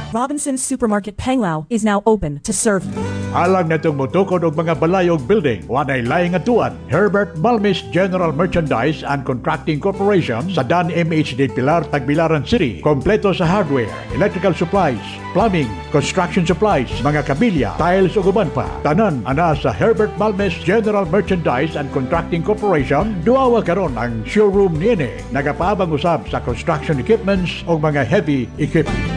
Robinson's Supermarket Panglao is now open to serve you. Alang na itong mutukod og mga balayog building, wanay laing atuan. Herbert Balmis General Merchandise and Contracting Corporation sa Dan MHD Pilar, Tagbilaran City. Kompleto sa hardware, electrical supplies, plumbing, construction supplies, mga kabilya, tiles ug uban pa. Tanan ana sa Herbert Balmis General Merchandise and Contracting Corporation. Duawa karon ang showroom niini. Nagapaabang usab sa construction equipments o mga heavy equipment.